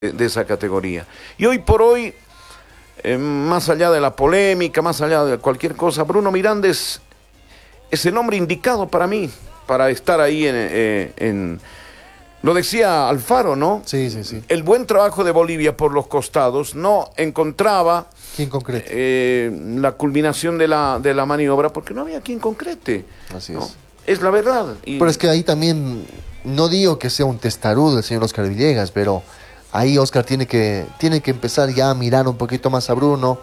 de esa categoría. Y hoy por hoy, más allá de la polémica, más allá de cualquier cosa, Bruno Miranda es el hombre indicado para mí, para estar ahí lo decía Alfaro, ¿no? Sí, sí, sí. El buen trabajo de Bolivia por los costados no encontraba ¿Quién concrete? la culminación de la maniobra porque no había quien concrete. Así ¿no? es. Es la verdad. Pero es que ahí también, no digo que sea un testarudo el señor Oscar Villegas, pero ahí Oscar tiene que empezar ya a mirar un poquito más a Bruno,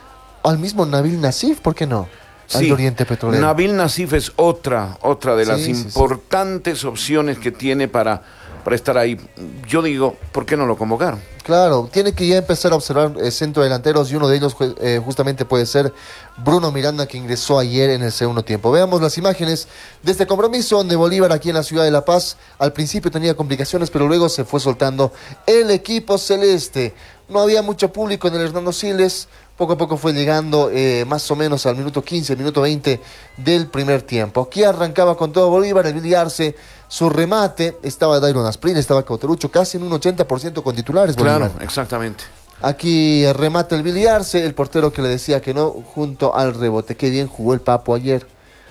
al mismo Nabil Nassif, ¿por qué no? Al Sí, de Oriente Petrolero. Nabil Nassif es otra de las Sí, sí, importantes opciones que tiene para estar ahí. Yo digo, ¿por qué no lo convocaron? Claro, tiene que ya empezar a observar centrodelanteros y uno de ellos justamente puede ser Bruno Miranda, que ingresó ayer en el segundo tiempo. Veamos las imágenes de este compromiso donde Bolívar aquí en la ciudad de La Paz al principio tenía complicaciones, pero luego se fue soltando el equipo celeste. No había mucho público en el Hernando Siles, poco a poco fue llegando más o menos al minuto 15, minuto 20 del primer tiempo. Aquí arrancaba con todo Bolívar, el Billy Arce, su remate, estaba Dairon Asprilla, estaba Cauterucho, casi en un 80% con titulares. Bolívar. Claro, exactamente. Aquí remata el Billy Arce, el portero que le decía que no, junto al rebote. Qué bien jugó el Papo ayer.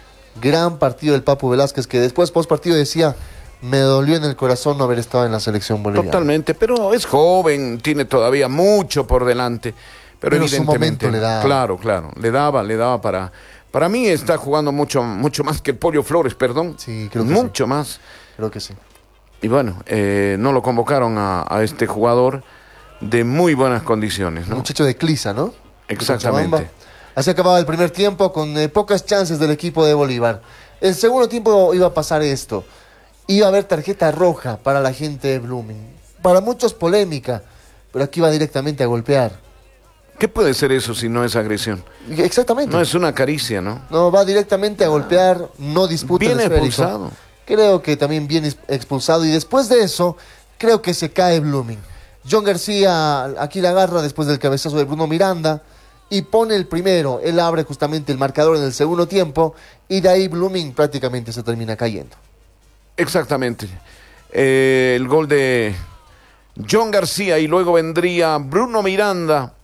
Gran partido del Papo Velázquez, que después, post partido, decía: me dolió en el corazón no haber estado en la selección boliviana. Totalmente, pero es joven, tiene todavía mucho por delante. Pero evidentemente, su momento le daba. Claro, le daba para mí está jugando mucho más que el Pollo Flores, perdón. Sí, creo que mucho más. Creo que sí. Y bueno, no lo convocaron a este jugador de muy buenas condiciones, ¿no? Muchacho de Clisa, ¿no? Exactamente. Así acababa el primer tiempo con pocas chances del equipo de Bolívar. El segundo tiempo iba a pasar esto. Iba a haber tarjeta roja para la gente de Blooming. Para muchos polémica, pero aquí va directamente a golpear. ¿Qué puede ser eso si no es agresión? Exactamente. No es una caricia, ¿no? No, va directamente a golpear, no disputa Bien el esférico. expulsado. Creo que también bien expulsado. Y después de eso, creo que se cae Blooming. John García aquí la agarra después del cabezazo de Bruno Miranda y pone el primero. Él abre justamente el marcador en el segundo tiempo y de ahí Blooming prácticamente se termina cayendo. Exactamente. El gol de John García y luego vendría Bruno Miranda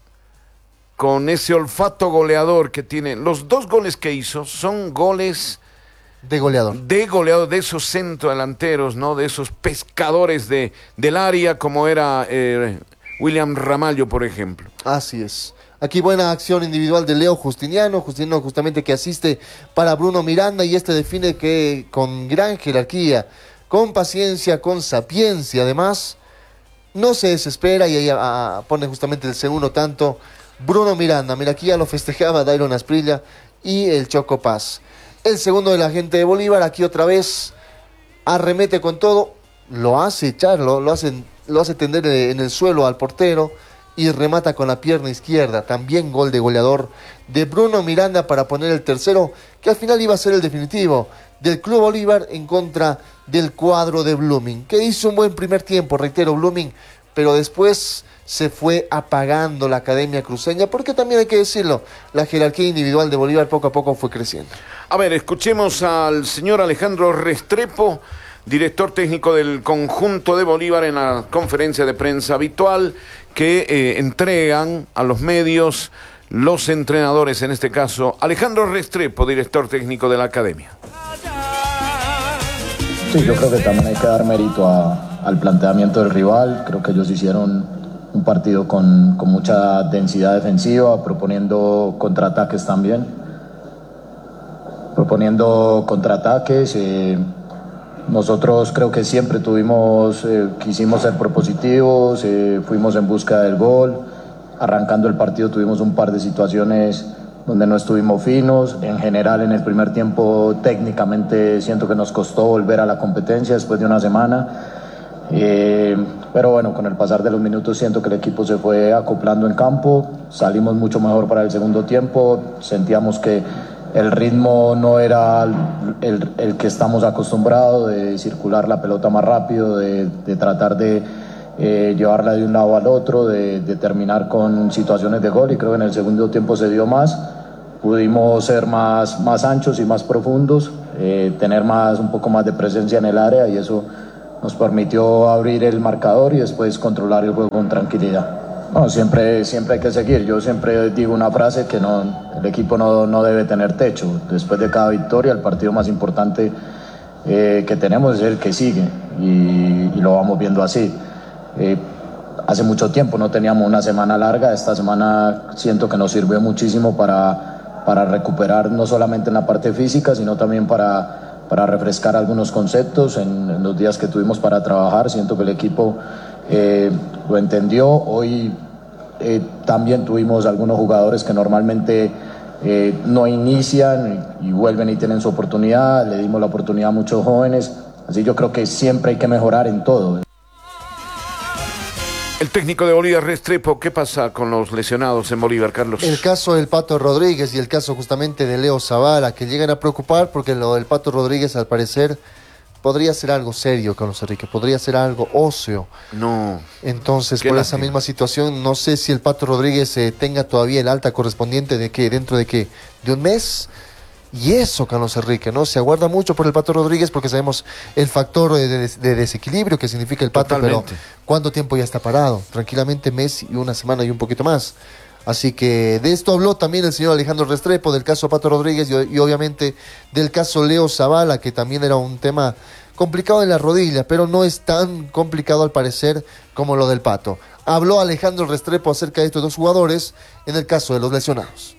con ese olfato goleador que tiene. Los dos goles que hizo son goles de goleador, de esos centrodelanteros, ¿no? De esos pescadores del área, como era William Ramallo, por ejemplo. Así es. Aquí buena acción individual de Leo Justiniano justamente que asiste para Bruno Miranda y define que con gran jerarquía, con paciencia, con sapiencia, además, no se desespera y ahí pone justamente el segundo tanto Bruno Miranda. Mira, aquí ya lo festejaba Dairon Asprilla y el Choco Paz. El segundo de la gente de Bolívar, aquí otra vez arremete con todo, lo hace echar, lo hace tender en el suelo al portero y remata con la pierna izquierda. También gol de goleador de Bruno Miranda para poner el tercero, que al final iba a ser el definitivo del Club Bolívar en contra del cuadro de Blooming, que hizo un buen primer tiempo, reitero, Blooming, pero después se fue apagando la academia cruceña, porque también hay que decirlo, la jerarquía individual de Bolívar poco a poco fue creciendo. A ver, escuchemos al señor Alejandro Restrepo, director técnico del conjunto de Bolívar, en la conferencia de prensa habitual que entregan a los medios los entrenadores, en este caso Alejandro Restrepo, director técnico de la academia. Sí, yo creo que también hay que dar mérito al planteamiento del rival. Creo que ellos hicieron un partido con mucha densidad defensiva, proponiendo contraataques también. Nosotros creo que siempre quisimos ser propositivos, fuimos en busca del gol. Arrancando el partido tuvimos un par de situaciones donde no estuvimos finos. En general, en el primer tiempo, técnicamente siento que nos costó volver a la competencia después de una semana. Pero bueno, con el pasar de los minutos siento que el equipo se fue acoplando en campo. Salimos mucho mejor para el segundo tiempo. Sentíamos que el ritmo no era el que estamos acostumbrados, de circular la pelota más rápido, de tratar de llevarla de un lado al otro, de terminar con situaciones de gol, y creo que en el segundo tiempo se dio más. Pudimos ser más anchos y más profundos, tener un poco más de presencia en el área, y eso nos permitió abrir el marcador y después controlar el juego con tranquilidad. No, siempre hay que seguir. Yo siempre digo una frase que el equipo no debe tener techo. Después de cada victoria, el partido más importante que tenemos es el que sigue y lo vamos viendo así. Hace mucho tiempo no teníamos una semana larga. Esta semana siento que nos sirvió muchísimo para recuperar no solamente en la parte física, sino también para refrescar algunos conceptos en los días que tuvimos para trabajar. Siento que el equipo lo entendió. Hoy también tuvimos algunos jugadores que normalmente no inician y vuelven y tienen su oportunidad. Le dimos la oportunidad a muchos jóvenes. Así yo creo que siempre hay que mejorar en todo. El técnico de Bolívar, Restrepo, ¿qué pasa con los lesionados en Bolívar, Carlos? El caso del Pato Rodríguez y el caso justamente de Leo Zavala, que llegan a preocupar porque lo del Pato Rodríguez, al parecer, podría ser algo serio, Carlos Enrique, podría ser algo óseo. No. Entonces, por esa misma situación, no sé si el Pato Rodríguez tenga todavía el alta correspondiente dentro de un mes. Y eso, Carlos Enrique, ¿no? Se aguarda mucho por el Pato Rodríguez porque sabemos el factor de desequilibrio que significa el Pato. Totalmente. Pero ¿cuánto tiempo ya está parado? Tranquilamente mes y una semana y un poquito más. Así que de esto habló también el señor Alejandro Restrepo, del caso Pato Rodríguez y obviamente del caso Leo Zavala, que también era un tema complicado en la rodilla, pero no es tan complicado al parecer como lo del Pato. Habló Alejandro Restrepo acerca de estos dos jugadores en el caso de los lesionados.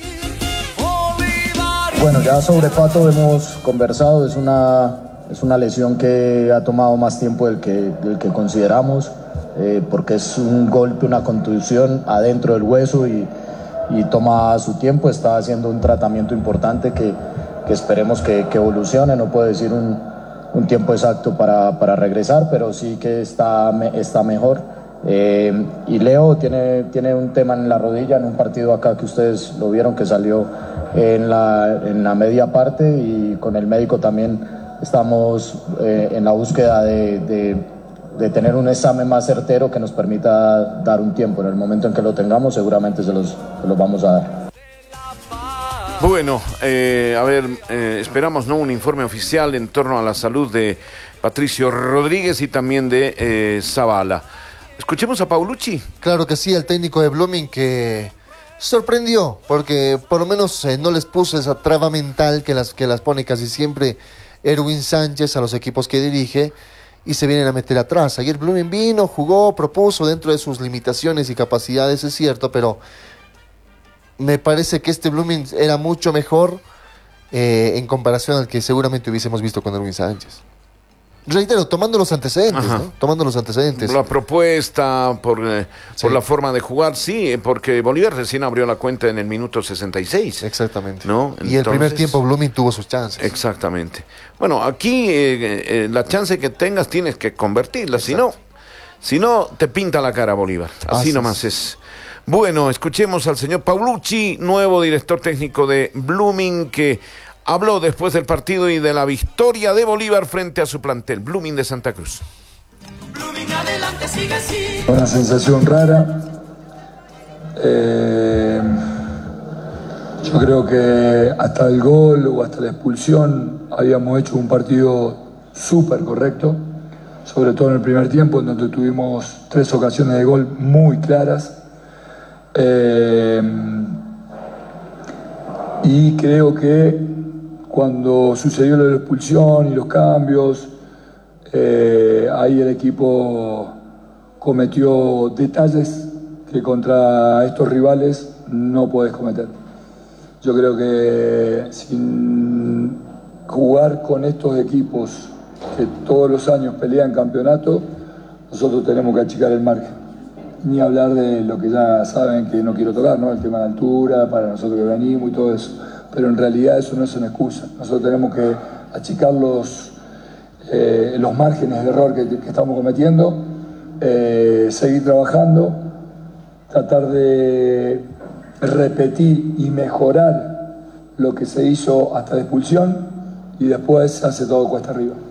Bueno, ya sobre Pato hemos conversado, es una lesión que ha tomado más tiempo del que consideramos, porque es un golpe, una contusión adentro del hueso y toma su tiempo. Está haciendo un tratamiento importante que esperemos que evolucione. No puedo decir un tiempo exacto para regresar, pero sí que está mejor. Y Leo tiene un tema en la rodilla, en un partido acá que ustedes lo vieron, que salió en la media parte, y con el médico también estamos en la búsqueda de tener un examen más certero que nos permita dar un tiempo. En el momento en que lo tengamos, seguramente se los vamos a dar. Bueno, esperamos un informe oficial en torno a la salud de Patricio Rodríguez y también de Zavala. Escuchemos a Paulucci. Claro que sí, el técnico de Blooming, que sorprendió, porque por lo menos no les puso esa traba mental que las pone casi siempre Erwin Sánchez a los equipos que dirige, y se vienen a meter atrás. Ayer Blooming vino, jugó, propuso dentro de sus limitaciones y capacidades, es cierto, pero me parece que este Blooming era mucho mejor en comparación al que seguramente hubiésemos visto con Erwin Sánchez. Reitero, tomando los antecedentes, ¿no? Tomando los antecedentes. La propuesta, por la forma de jugar, sí, porque Bolívar recién abrió la cuenta en el minuto 66. Exactamente. ¿No? Entonces, y el primer tiempo Blooming tuvo sus chances. Exactamente. Bueno, aquí la chance que tengas tienes que convertirla, si no te pinta la cara Bolívar. Así nomás es. Bueno, escuchemos al señor Paulucci, nuevo director técnico de Blooming, que habló después del partido y de la victoria de Bolívar frente a su plantel, Blooming de Santa Cruz. Una sensación rara. Yo creo que hasta el gol o hasta la expulsión habíamos hecho un partido súper correcto, sobre todo en el primer tiempo, en donde tuvimos 3 ocasiones de gol muy claras. Y creo que cuando sucedió la expulsión y los cambios, ahí el equipo cometió detalles que contra estos rivales no podés cometer. Yo creo que sin jugar con estos equipos que todos los años pelean campeonato, nosotros tenemos que achicar el margen. Ni hablar de lo que ya saben que no quiero tocar, ¿no? El tema de la altura, para nosotros que venimos y todo eso. Pero en realidad eso no es una excusa. Nosotros tenemos que achicar los márgenes de error que estamos cometiendo, seguir trabajando, tratar de repetir y mejorar lo que se hizo hasta la expulsión, y después se hace todo cuesta arriba.